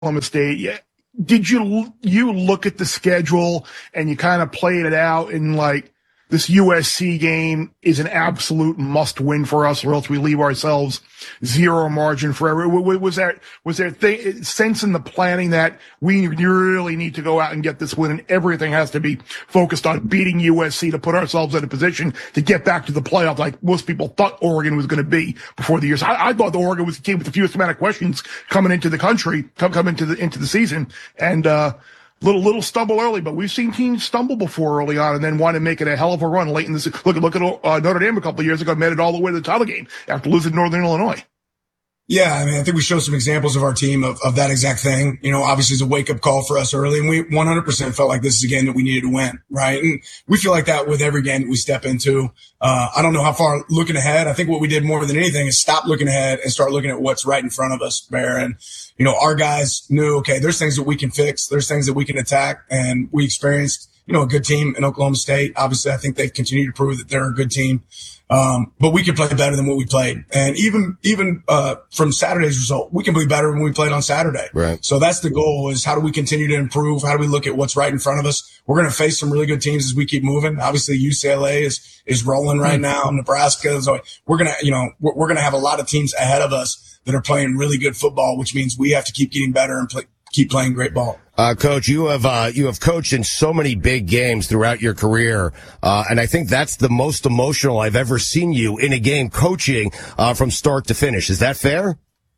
Oklahoma State. Yeah. Did you look at the schedule and you kind of played it out and like this USC game is an absolute must win for us or else we leave ourselves zero margin forever? Was there sense in the planning that we really need to go out and get this win and everything has to be focused on beating USC to put ourselves in a position to get back to the playoff like most people thought Oregon was going to be before the years? I thought the Oregon was the team with the fewest amount of questions coming into the country, come into the season, and little stumble early, but we've seen teams stumble before early on and then want to make it a hell of a run late in this. Look at Notre Dame a couple of years ago, made it all the way to the title game after losing to Northern Illinois. Yeah, I mean, I think we showed some examples of our team of that exact thing. You know, obviously it's a wake-up call for us early, and we 100% felt like this is a game that we needed to win, right? And we feel like that with every game that we step into. I don't know how far looking ahead. I think what we did more than anything is stop looking ahead and start looking at what's right in front of us, Bear. And, you know, our guys knew, okay, there's things that we can fix. There's things that we can attack. And we experienced, you know, a good team in Oklahoma State. Obviously, I think they've continued to prove that they're a good team. But we can play better than what we played. And even from Saturday's result, we can play better than we played on Saturday. Right. So that's the goal, is how do we continue to improve? How do we look at what's right in front of us? We're going to face some really good teams as we keep moving. Obviously, UCLA is rolling right now. Nebraska. So we're going to have a lot of teams ahead of us that are playing really good football, which means we have to keep getting better and keep playing great ball. Coach, you have coached in so many big games throughout your career, and I think that's the most emotional I've ever seen you in a game coaching from start to finish. Is that fair?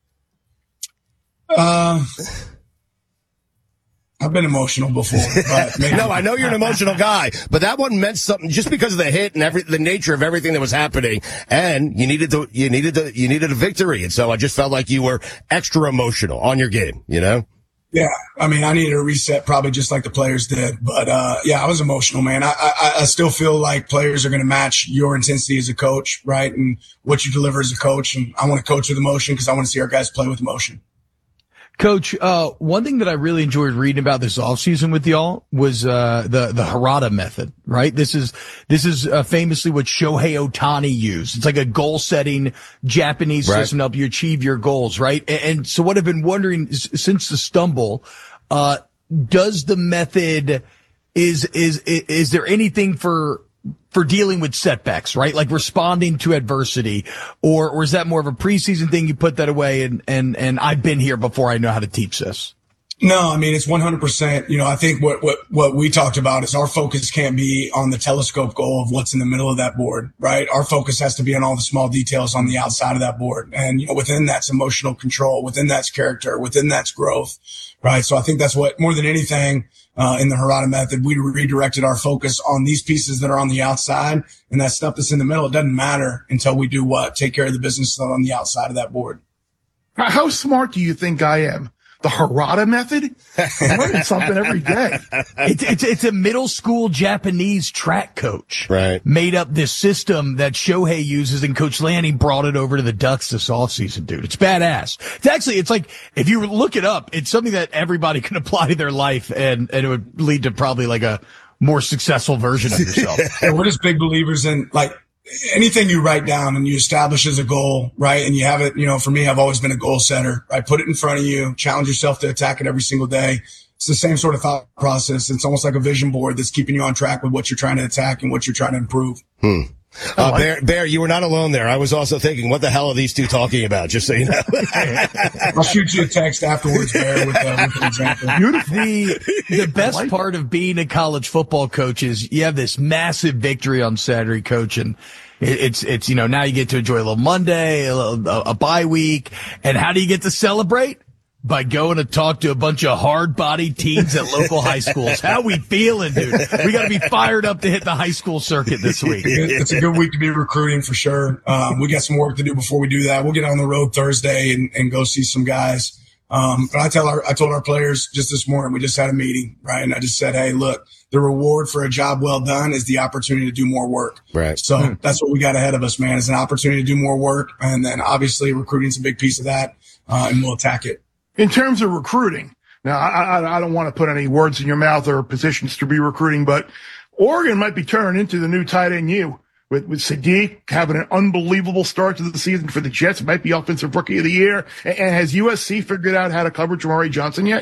I've been emotional before. But no, I know you're an emotional guy, but that one meant something just because of the hit and the nature of everything that was happening, and you needed a victory, and so I just felt like you were extra emotional on your game, you know? Yeah. I mean, I needed a reset probably just like the players did. But, yeah, I was emotional, man. I still feel like players are going to match your intensity as a coach, right? And what you deliver as a coach. And I want to coach with emotion because I want to see our guys play with emotion. Coach, one thing that I really enjoyed reading about this offseason with y'all was, the Harada method, right? This is famously what Shohei Ohtani used. It's like a goal setting Japanese system to help you achieve your goals, right? And so what I've been wondering is, since the stumble, does the method, is there anything for dealing with setbacks, right? Like responding to adversity, or is that more of a preseason thing? You put that away and I've been here before. I know how to teach this. No, I mean, it's 100%. You know, I think what we talked about is our focus can't be on the telescope goal of what's in the middle of that board, right? Our focus has to be on all the small details on the outside of that board. And, you know, within that's emotional control, within that's character, within that's growth, right? So I think that's what, more than anything, in the Harada method, we redirected our focus on these pieces that are on the outside, and that stuff that's in the middle. It doesn't matter until we do what? Take care of the business on the outside of that board. How smart do you think I am? The Harada method? I'm learning something every day. It's a middle school Japanese track coach. Right. Made up this system that Shohei uses, and Coach Lanning brought it over to the Ducks this offseason, dude. It's badass. It's like, if you look it up, it's something that everybody can apply to their life, and it would lead to probably like a more successful version of yourself. Yeah, we're just big believers in, like, anything you write down and you establish as a goal, right? And you have it, you know, for me, I've always been a goal setter, right? Put it in front of you, challenge yourself to attack it every single day. It's the same sort of thought process. It's almost like a vision board that's keeping you on track with what you're trying to attack and what you're trying to improve. Bear, you were not alone there. I was also thinking, what the hell are these two talking about? Just so you know. I'll shoot you a text afterwards, Bear, with an example. The best part of being a college football coach is you have this massive victory on Saturday, Coach, and it's, you know, now you get to enjoy a little Monday, a bye week. And how do you get to celebrate? By going to talk to a bunch of hard-bodied teens at local high schools. How we feeling, dude? We got to be fired up to hit the high school circuit this week. It's a good week to be recruiting for sure. We got some work to do before we do that. We'll get on the road Thursday and go see some guys. But I told our players just this morning, we just had a meeting, right? And I just said, hey, look, the reward for a job well done is the opportunity to do more work. Right. So that's what we got ahead of us, man, is an opportunity to do more work. And then obviously recruiting's a big piece of that. And we'll attack it. In terms of recruiting, now I don't want to put any words in your mouth or positions to be recruiting, but Oregon might be turning into the new tight end U with Sadiq having an unbelievable start to the season for the Jets, might be offensive rookie of the year. And has USC figured out how to cover Jamari Johnson yet?